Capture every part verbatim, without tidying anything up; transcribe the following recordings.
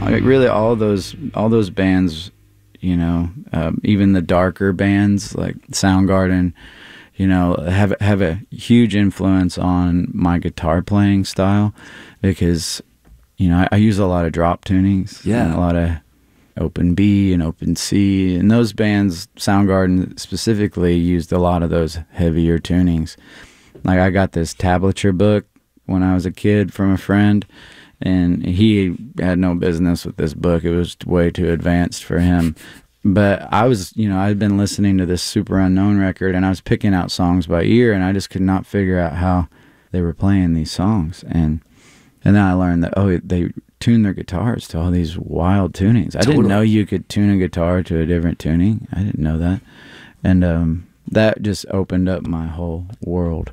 Like really, all those all those bands, you know, um, even the darker bands like Soundgarden, you know, have have a huge influence on my guitar playing style, because, you know, I, I use a lot of drop tunings, yeah, and a lot of open B and open C, and those bands, Soundgarden specifically, used a lot of those heavier tunings. Like I got this tablature book when I was a kid from a friend, and he had no business with this book. It was way too advanced for him. But I was, you know, I'd been listening to this Super Unknown record, and I was picking out songs by ear, and I just could not figure out how they were playing these songs. And and then I learned that, oh, they tune their guitars to all these wild tunings. I Totally. didn't know you could tune a guitar to a different tuning. I didn't know that. And um, that just opened up my whole world.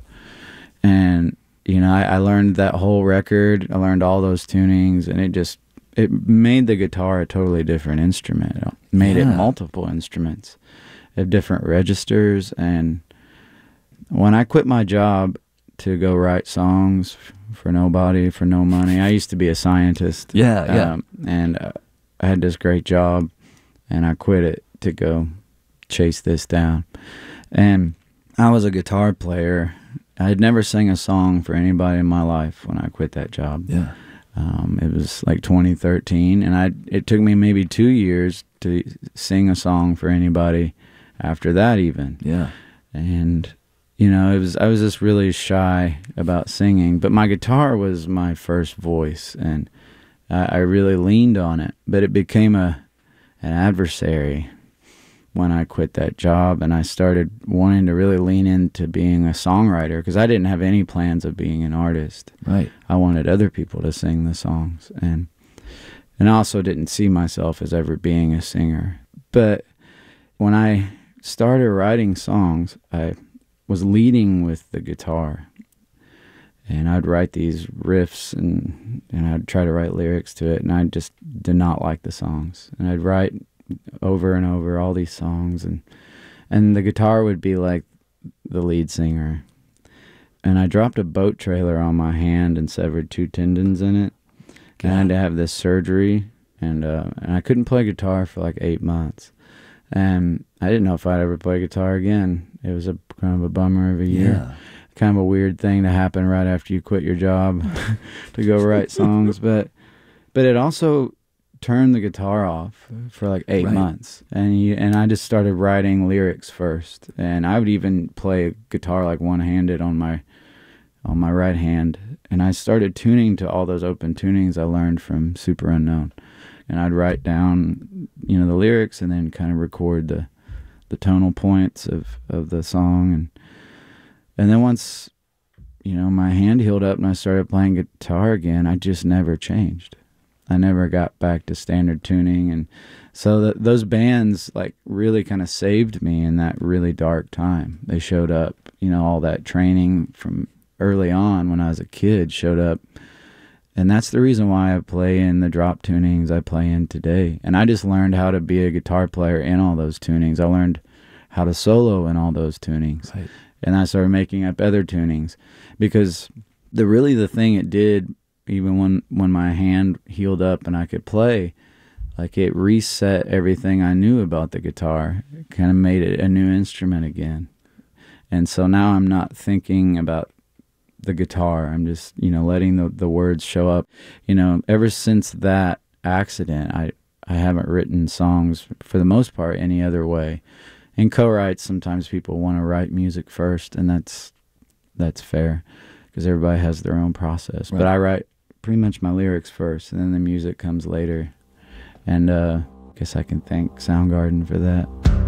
And you know, I, I learned that whole record. I learned all those tunings, and it just it made the guitar a totally different instrument. It made yeah. it multiple instruments of different registers. And when I quit my job to go write songs for nobody, for no money, I used to be a scientist. Yeah, yeah. Um, and uh, I had this great job, and I quit it to go chase this down. And I was a guitar player. I had never sang a song for anybody in my life when I quit that job. Yeah. Um, it was like twenty thirteen, and I it took me maybe two years to sing a song for anybody after that even. Yeah. And, you know, it was I was just really shy about singing, but my guitar was my first voice, and I, I really leaned on it, but it became a an adversary when I quit that job, and I started wanting to really lean into being a songwriter, because I didn't have any plans of being an artist. Right. I wanted other people to sing the songs, and and I also didn't see myself as ever being a singer. But when I started writing songs, I was leading with the guitar, and I'd write these riffs, and and I'd try to write lyrics to it, and I just did not like the songs, and I'd write over and over all these songs, and and the guitar would be like the lead singer. And I dropped a boat trailer on my hand and severed two tendons in it. And I had to have this surgery, and uh, and I couldn't play guitar for like eight months. And I didn't know if I'd ever play guitar again. It was a kind of a bummer of a year. Yeah. Kind of a weird thing to happen right after you quit your job to go write songs, but but it also turned the guitar off for like eight Right. months, and you, and I just started writing lyrics first, and I would even play guitar like one-handed on my on my right hand, and I started tuning to all those open tunings I learned from Super Unknown, and I'd write down, you know, the lyrics, and then kind of record the the tonal points of of the song, and and then once, you know, my hand healed up and I started playing guitar again, I just never changed. I never got back to standard tuning, and so the, those bands like really kind of saved me in that really dark time. They showed up, you know, all that training from early on when I was a kid showed up, and that's the reason why I play in the drop tunings I play in today. And I just learned how to be a guitar player in all those tunings. I learned how to solo in all those tunings, Right. and I started making up other tunings, because the really the thing it did, even when, when my hand healed up and I could play, like it reset everything I knew about the guitar. It kind of made it a new instrument again. And so now I'm not thinking about the guitar. I'm just, you know, letting the, the words show up. You know, ever since that accident, I, I haven't written songs, for the most part, any other way. In co-writes, sometimes people want to write music first, and that's that's fair, because everybody has their own process. Right. But I write pretty much my lyrics first, and then the music comes later. And uh, I guess I can thank Soundgarden for that.